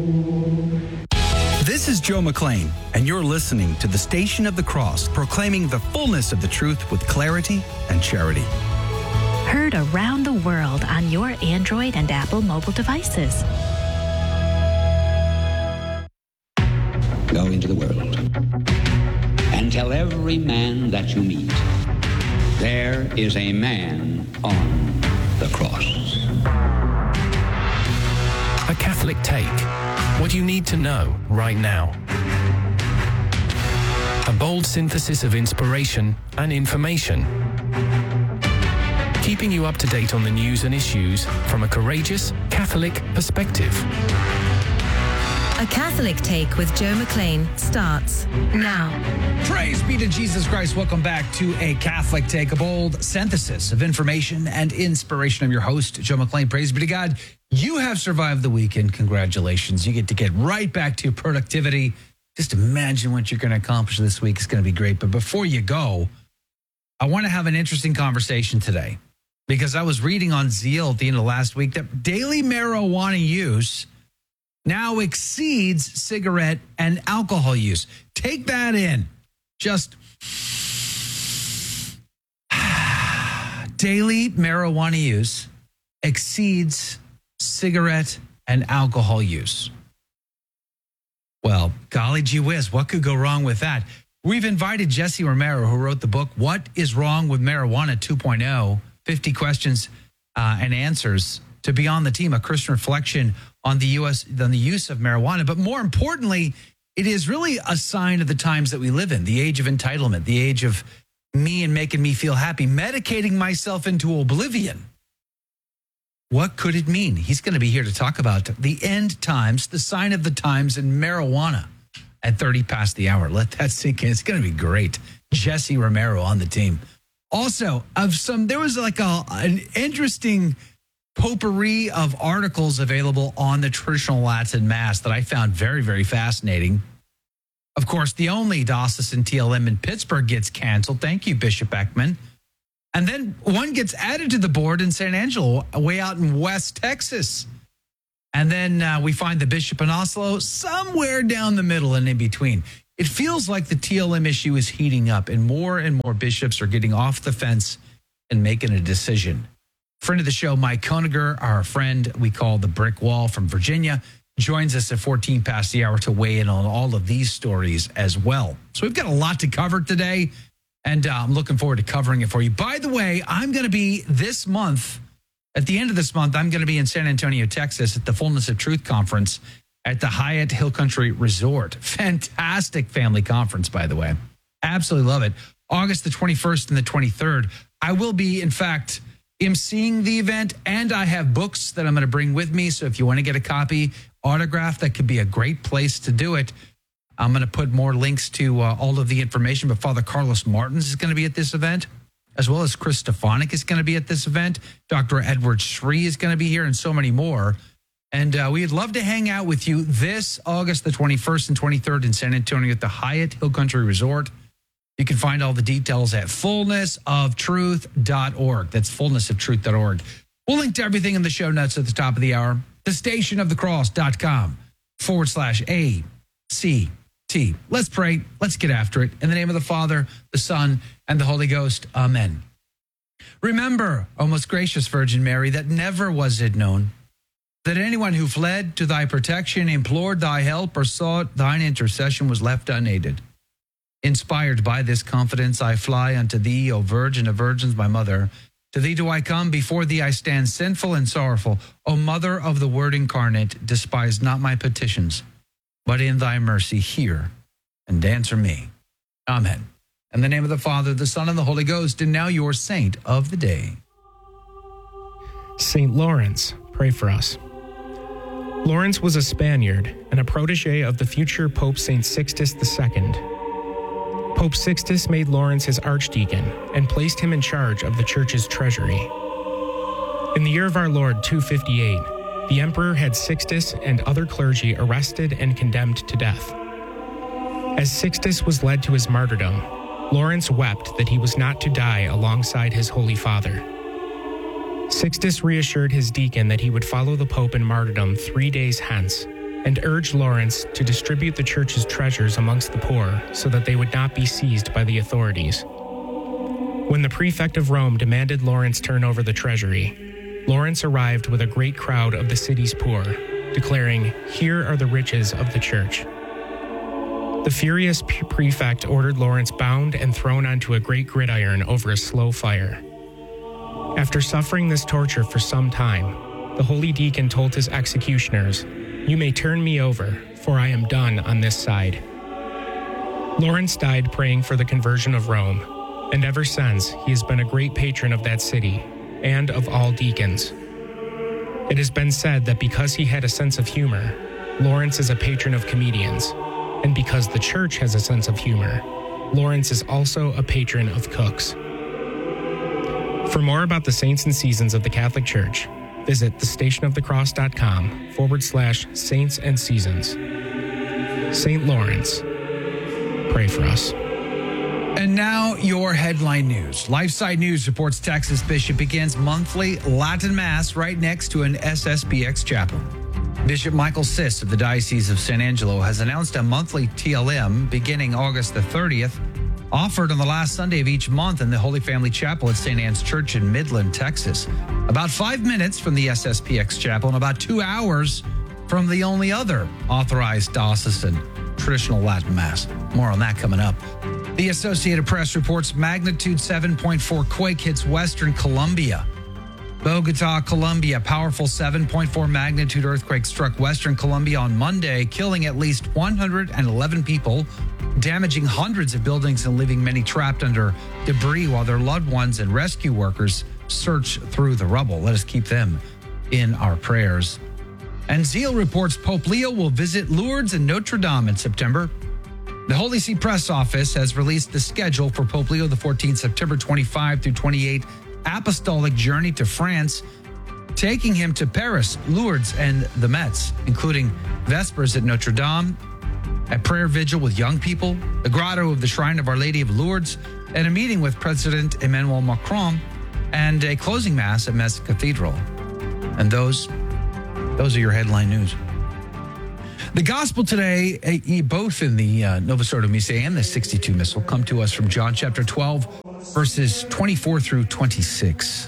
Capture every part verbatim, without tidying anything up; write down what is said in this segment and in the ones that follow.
This is Joe McClain, and you're listening to the Station of the Cross, proclaiming the fullness of the truth with clarity and charity. Heard around the world on your Android and Apple mobile devices. Go into the world and tell every man that you meet, there is a man on the cross. A Catholic Take. What you need to know right now. A bold synthesis of inspiration and information. Keeping you up to date on the news and issues from a courageous Catholic perspective. A Catholic Take with Joe McClain starts now. Praise be to Jesus Christ. Welcome back to A Catholic Take, a bold synthesis of information and inspiration. I'm your host, Joe McClain. Praise be to God. You have survived the weekend. Congratulations. You get to get right back to productivity. Just imagine what you're going to accomplish this week. It's going to be great. But before you go, I want to have an interesting conversation today because I was reading on Zeal at the end of last week that daily marijuana use now exceeds cigarette and alcohol use. Take that in. Just daily marijuana use exceeds cigarette and alcohol use. Well, golly gee whiz, what could go wrong with that? We've invited Jesse Romero, who wrote the book, What is Wrong with Marijuana two point oh, fifty questions uh, and answers, to be on the team, a Christian reflection on the U S on the use of marijuana. But more importantly, it is really a sign of the times that we live in, the age of entitlement, the age of me and making me feel happy, medicating myself into oblivion. What could it mean? He's going to be here to talk about the end times, the sign of the times, and marijuana at thirty past the hour. Let that sink in. It's going to be great. Jesse Romero on the team. Also, of some, there was like a, an interesting potpourri of articles available on the traditional Latin Mass that I found very, very fascinating. Of course, the only diocesan T L M in Pittsburgh gets canceled. Thank you, Bishop Ekman. And then one gets added to the board in San Angelo, way out in West Texas. And then uh, we find the bishop in Oslo somewhere down the middle and in between. It feels like the T L M issue is heating up and more and more bishops are getting off the fence and making a decision. Friend of the show, Mike Koniger, our friend we call the Brick Wall from Virginia, joins us at fourteen past the hour to weigh in on all of these stories as well. So we've got a lot to cover today, and uh, I'm looking forward to covering it for you. By the way, I'm going to be this month, at the end of this month, I'm going to be in San Antonio, Texas at the Fullness of Truth Conference at the Hyatt Hill Country Resort. Fantastic family conference, by the way. Absolutely love it. August the twenty-first and the twenty-third. I will be, in fact, emceeing the event, and I have books that I'm going to bring with me. So if you want to get a copy autographed, that could be a great place to do it. I'm going to put more links to uh, all of the information, but Father Carlos Martins is going to be at this event, as well as Chris Stefanik is going to be at this event. Doctor Edward Shree is going to be here, and so many more. And uh, we'd love to hang out with you this August the twenty-first and twenty-third in San Antonio at the Hyatt Hill Country Resort. You can find all the details at fullness of truth dot org. That's fullness of truth dot org. We'll link to everything in the show notes at the top of the hour. the station of the cross dot com forward slash A C T. Let's pray. Let's get after it. In the name of the Father, the Son, and the Holy Ghost. Amen. Remember, O most gracious Virgin Mary, that never was it known that anyone who fled to thy protection, implored thy help, or sought thine intercession was left unaided. Inspired by this confidence, I fly unto thee, O Virgin of Virgins, my mother. To thee do I come, before thee I stand sinful and sorrowful. O Mother of the Word incarnate, despise not my petitions, but in thy mercy hear and answer me. Amen. In the name of the Father, the Son, and the Holy Ghost, and now your saint of the day. Saint Lawrence, pray for us. Lawrence was a Spaniard and a protege of the future Pope Saint Sixtus the Second. Pope Sixtus made Lawrence his archdeacon and placed him in charge of the church's treasury. In the year of our Lord two fifty-eight, the emperor had Sixtus and other clergy arrested and condemned to death. As Sixtus was led to his martyrdom, Lawrence wept that he was not to die alongside his Holy Father. Sixtus reassured his deacon that he would follow the Pope in martyrdom three days hence, and urged Lawrence to distribute the church's treasures amongst the poor so that they would not be seized by the authorities. When the prefect of Rome demanded Lawrence turn over the treasury, Lawrence arrived with a great crowd of the city's poor, declaring, "Here are the riches of the church." The furious prefect ordered Lawrence bound and thrown onto a great gridiron over a slow fire. After suffering this torture for some time, the holy deacon told his executioners, "You may turn me over, for I am done on this side." Lawrence died praying for the conversion of Rome, and ever since he has been a great patron of that city and of all deacons. It has been said that because he had a sense of humor, Lawrence is a patron of comedians, and because the church has a sense of humor, Lawrence is also a patron of cooks. For more about the saints and seasons of the Catholic Church, visit thestationofthecross.com forward slash saints and seasons. Saint Lawrence, pray for us. And now your headline news. LifeSite News reports Texas Bishop begins monthly Latin Mass right next to an S S B X chapel. Bishop Michael Siss of the Diocese of San Angelo has announced a monthly T L M beginning August the thirtieth, offered on the last Sunday of each month in the Holy Family Chapel at Saint Anne's Church in Midland, Texas. About five minutes from the S S P X chapel and about two hours from the only other authorized diocesan traditional Latin Mass. More on that coming up. The Associated Press reports magnitude seven point four quake hits Western Colombia. Bogota, Colombia. Powerful seven point four magnitude earthquake struck Western Colombia on Monday, killing at least one hundred eleven people, damaging hundreds of buildings and leaving many trapped under debris while their loved ones and rescue workers search through the rubble. Let us keep them in our prayers. And Zeal reports Pope Leo will visit Lourdes and Notre Dame in September. The Holy See Press Office has released the schedule for Pope Leo the fourteenth, September twenty-fifth through twenty-eighth apostolic journey to France, taking him to Paris, Lourdes, and the Metz, including Vespers at Notre Dame, a prayer vigil with young people, the grotto of the Shrine of Our Lady of Lourdes, and a meeting with President Emmanuel Macron, and a closing mass at Metz Cathedral. And those, those are your headline news. The gospel today, both in the uh, Novus Ordo Missae and the sixty-two Missal, come to us from John chapter twelve, verses twenty-four through twenty-six.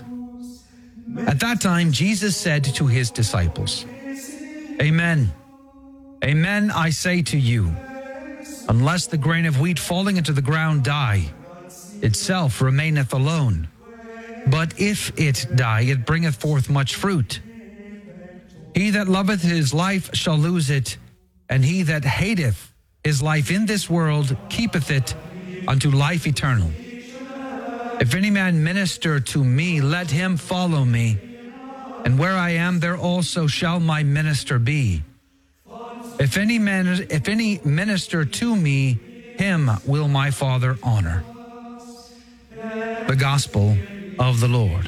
At that time, Jesus said to his disciples, Amen. Amen, I say to you, unless the grain of wheat falling into the ground die, itself remaineth alone. But if it die, it bringeth forth much fruit. He that loveth his life shall lose it, and he that hateth his life in this world keepeth it unto life eternal. If any man minister to me, let him follow me, and where I am, there also shall my minister be. If any man, if any minister to me, him will my Father honor. The Gospel of the Lord.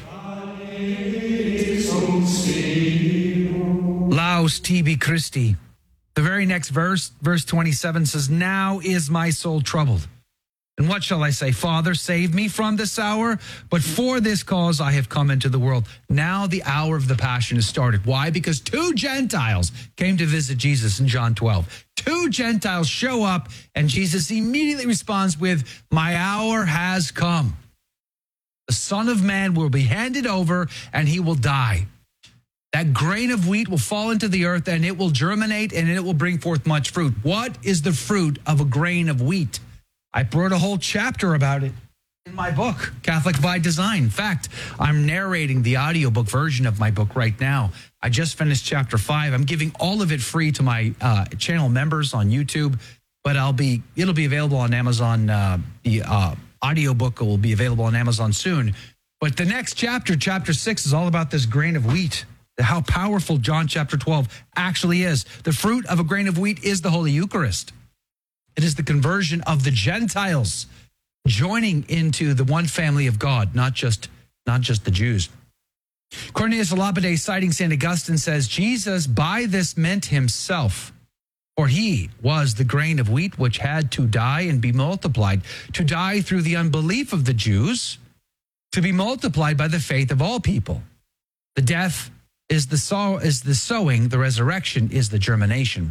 Laus tibi Christi. The very next verse, verse twenty-seven, says, Now is my soul troubled. And what shall I say? Father, save me from this hour. But for this cause I have come into the world. Now the hour of the passion has started. Why? Because two Gentiles came to visit Jesus in John twelve. Two Gentiles show up, and Jesus immediately responds with, My hour has come. The Son of Man will be handed over, and he will die. That grain of wheat will fall into the earth, and it will germinate, and it will bring forth much fruit. What is the fruit of a grain of wheat? I wrote a whole chapter about it in my book, Catholic by Design. In fact, I'm narrating the audiobook version of my book right now. I just finished chapter five. I'm giving all of it free to my uh, channel members on YouTube, but I'll be it'll be available on Amazon. Uh, the uh, audiobook will be available on Amazon soon. But the next chapter, chapter six, is all about this grain of wheat. How powerful John chapter twelve actually is. The fruit of a grain of wheat is the Holy Eucharist. It is the conversion of the Gentiles joining into the one family of God, not just, not just the Jews. Cornelius a Lapide, citing Saint Augustine, says, Jesus by this meant himself, for he was the grain of wheat which had to die and be multiplied, to die through the unbelief of the Jews, to be multiplied by the faith of all people. The death is the sow is the sowing, the resurrection is the germination.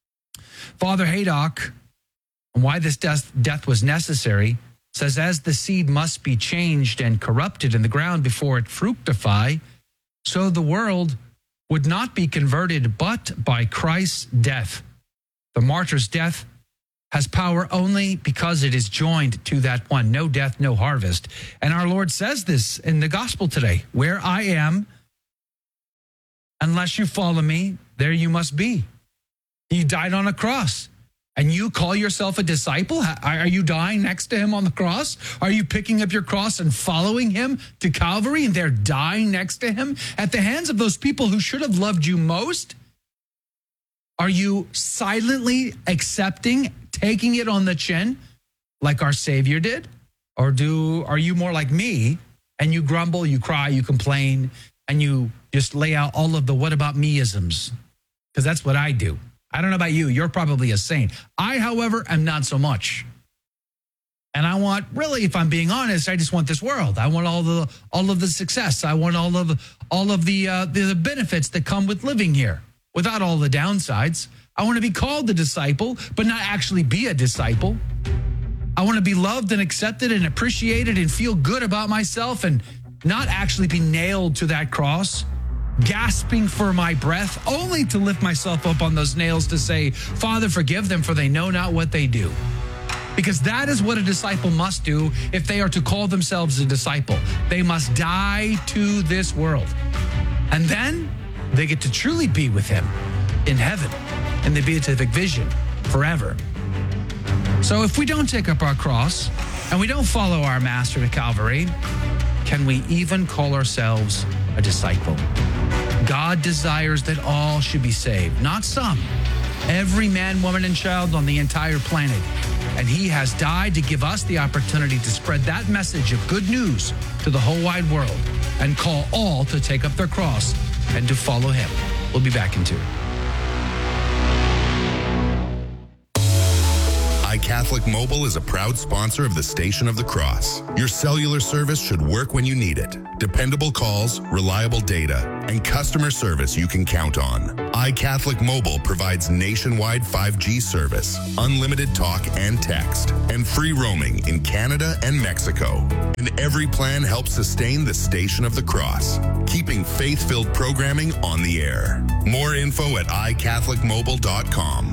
Father Haydock, why this death, death was necessary, says, as the seed must be changed and corrupted in the ground before it fructify, so the world would not be converted but by Christ's death. The martyr's death has power only because it is joined to that one. No death, no harvest. And our Lord says this in the gospel today, where I am, unless you follow me, there you must be. He died on a cross. And you call yourself a disciple? Are you dying next to him on the cross? Are you picking up your cross and following him to Calvary, and they're dying next to him at the hands of those people who should have loved you most? Are you silently accepting, taking it on the chin like our Savior did? Or do are you more like me and you grumble, you cry, you complain, and you just lay out all of the what about me-isms? Because that's what I do. I don't know about you. You're probably a saint. I, however, am not so much. And I want, really, if I'm being honest, I just want this world. I want all the all of the success. I want all of all of the uh, the, the benefits that come with living here, without all the downsides. I want to be called a disciple, but not actually be a disciple. I want to be loved and accepted and appreciated and feel good about myself, and not actually be nailed to that cross, gasping for my breath, only to lift myself up on those nails to say, Father, forgive them, for they know not what they do. Because that is what a disciple must do if they are to call themselves a disciple. They must die to this world. And then they get to truly be with him in heaven, in the beatific vision forever. So if we don't take up our cross and we don't follow our master to Calvary, can we even call ourselves a disciple? God desires that all should be saved, not some. Every man, woman, and child on the entire planet. And he has died to give us the opportunity to spread that message of good news to the whole wide world and call all to take up their cross and to follow him. We'll be back in two. iCatholic Mobile is a proud sponsor of the Station of the Cross. Your cellular service should work when you need it. Dependable calls, reliable data, and customer service you can count on. iCatholic Mobile provides nationwide five G service, unlimited talk and text, and free roaming in Canada and Mexico. And every plan helps sustain the Station of the Cross, keeping faith-filled programming on the air. More info at i catholic mobile dot com.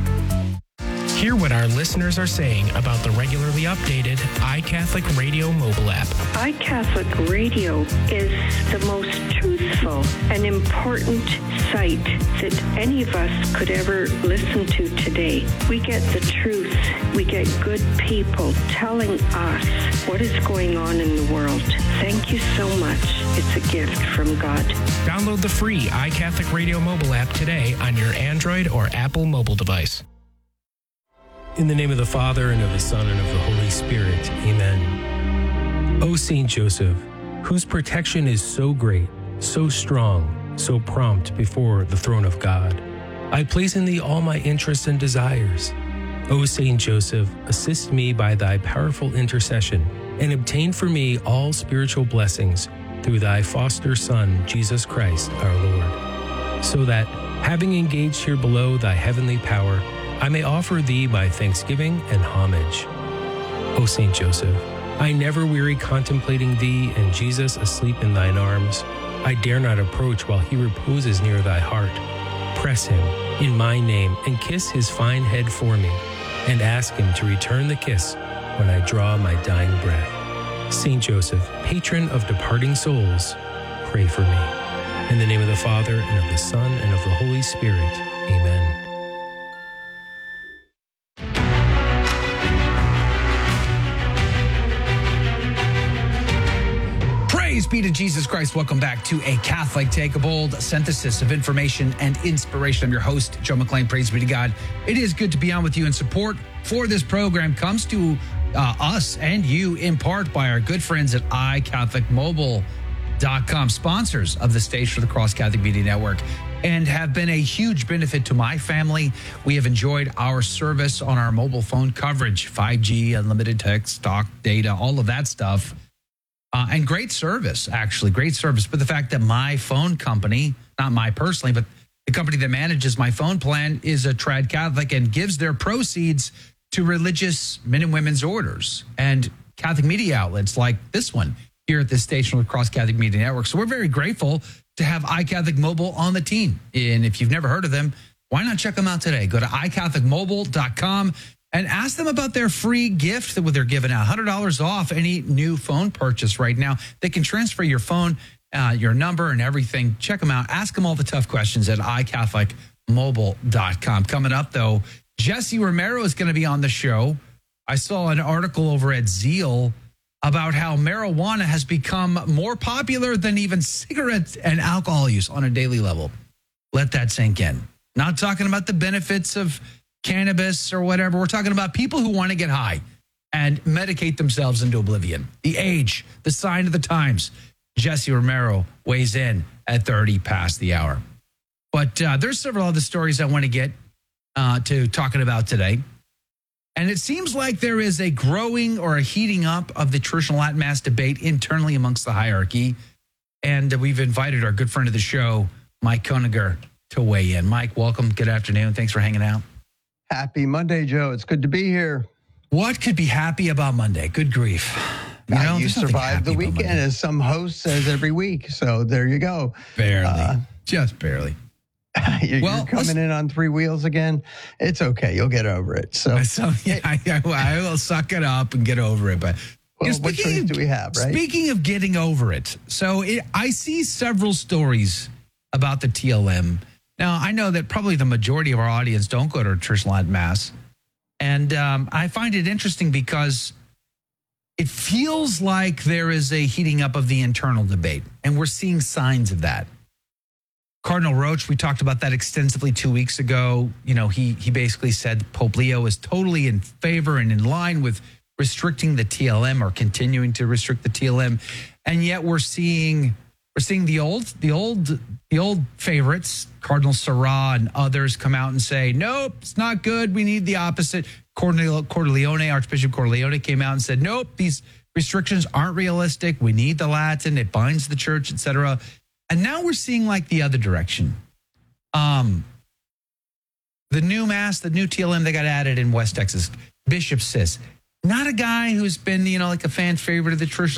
Hear what our listeners are saying about the regularly updated iCatholic Radio mobile app. iCatholic Radio is the most truthful and important site that any of us could ever listen to today. We get the truth. We get good people telling us what is going on in the world. Thank you so much. It's a gift from God. Download the free iCatholic Radio mobile app today on your Android or Apple mobile device. In the name of the Father, and of the Son, and of the Holy Spirit. Amen. O Saint Joseph, whose protection is so great, so strong, so prompt before the throne of God, I place in thee all my interests and desires. O Saint Joseph, assist me by thy powerful intercession, and obtain for me all spiritual blessings through thy foster Son, Jesus Christ, our Lord, so that, having engaged here below thy heavenly power, I may offer thee my thanksgiving and homage. O Saint Joseph, I never weary contemplating thee and Jesus asleep in thine arms. I dare not approach while he reposes near thy heart. Press him in my name and kiss his fine head for me, and ask him to return the kiss when I draw my dying breath. Saint Joseph, patron of departing souls, pray for me. In the name of the Father, and of the Son, and of the Holy Spirit. Amen. Praise be to Jesus Christ. Welcome back to A Catholic Take, a bold synthesis of information and inspiration. I'm your host, Joe McClain. Praise be to God. It is good to be on with you, and support for this program comes to uh, us and you in part by our good friends at i catholic mobile dot com, sponsors of the Station of the Cross Catholic Media Network, and have been a huge benefit to my family. We have enjoyed our service on our mobile phone coverage, five G, unlimited text, talk, data, all of that stuff. Uh, and great service, actually, great service. But the fact that my phone company not my personally, but the company that manages my phone plan is a trad Catholic and gives their proceeds to religious men and women's orders and Catholic media outlets like this one here at this station across Catholic Media Network. So we're very grateful to have iCatholic Mobile on the team. And if you've never heard of them, why not check them out today? Go to i catholic mobile dot com and ask them about their free gift that they're giving out. one hundred dollars off any new phone purchase right now. They can transfer your phone, uh, your number, and everything. Check them out. Ask them all the tough questions at i catholic mobile dot com. Coming up, though, Jesse Romero is going to be on the show. I saw an article over at Zeal about how marijuana has become more popular than even cigarettes and alcohol use on a daily level. Let that sink in. Not talking about the benefits of cannabis or whatever. We're talking about people who want to get high and medicate themselves into oblivion. The age, the sign of the times. Jesse Romero weighs in at thirty past the hour. But uh, there's several other stories I want to get uh, to talking about today. And it seems like there is a growing or a heating up of the traditional Latin Mass debate internally amongst the hierarchy. And we've invited our good friend of the show, Mike Koeniger, to weigh in. Mike, welcome. Good afternoon. Thanks for hanging out. Happy Monday, Joe. It's good to be here. What could be happy about Monday? Good grief. You know, you survived the weekend, as some host says every week. So there you go. Barely. Uh, Just barely. You're, well, you're coming in on three wheels again. It's okay. You'll get over it. So, so yeah, I, I will suck it up and get over it. But well, you know, what choice do we have, right? Speaking of getting over it, so it, I see several stories about the T L M. Now, I know that probably the majority of our audience don't go to Church Latin Mass. And um, I find it interesting because it feels like there is a heating up of the internal debate, and we're seeing signs of that. Cardinal Roach, we talked about that extensively two weeks ago. You know, he he basically said Pope Leo is totally in favor and in line with restricting the T L M or continuing to restrict the T L M. And yet we're seeing we're seeing the old the old the old favorites, Cardinal Sarah and others, come out and say, nope, it's not good. We need the opposite. Cordileone, Archbishop Cordileone came out and said, nope, these restrictions aren't realistic. We need the Latin. It binds the church, et cetera. And now we're seeing like the other direction. Um, the new Mass, the new T L M they got added in West Texas, Bishop Sis, not a guy who's been, you know, like a fan favorite of the church